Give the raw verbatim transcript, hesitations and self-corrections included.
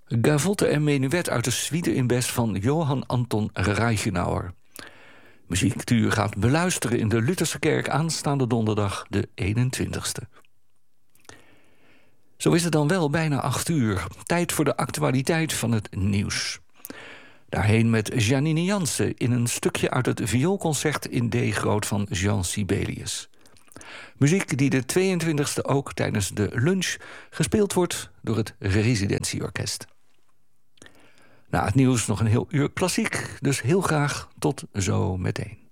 Gavotte en menuet uit de suite in Bes van Johann Anton Reichenauer. Muziektuur gaat beluisteren in de Lutherse Kerk aanstaande donderdag de eenentwintigste. Zo is het dan wel bijna acht uur. Tijd voor de actualiteit van het nieuws. Daarheen met Janine Jansen in een stukje uit het vioolconcert in D groot van Jean Sibelius. Muziek die de tweeëntwintigste ook tijdens de lunch gespeeld wordt door het Residentieorkest. Na het nieuws nog een heel uur klassiek, dus heel graag tot zo meteen.